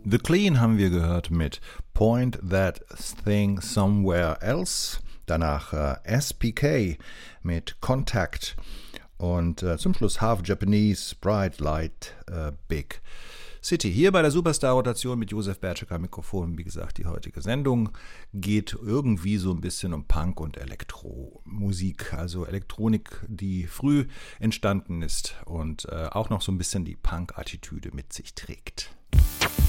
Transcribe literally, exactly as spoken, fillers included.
The Clean haben wir gehört mit Point That Thing Somewhere Else. Danach äh, S P K mit Contact. Und äh, zum Schluss Half Japanese, Bright Light, äh, Big City. Hier bei der Superstar-Rotation mit Josef Bertschek am Mikrofon. Wie gesagt, die heutige Sendung geht irgendwie so ein bisschen um Punk und Elektromusik. Also Elektronik, die früh entstanden ist und äh, auch noch so ein bisschen die Punk-Attitüde mit sich trägt.